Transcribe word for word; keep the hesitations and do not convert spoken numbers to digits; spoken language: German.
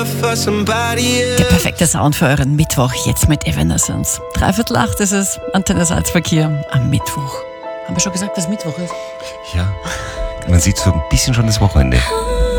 Der perfekte Sound für euren Mittwoch, jetzt mit Evanescence. Dreiviertel acht ist es, Antenne Salzverkehr am Mittwoch. Haben wir schon gesagt, dass Mittwoch ist? Ja, man sieht so ein bisschen schon das Wochenende.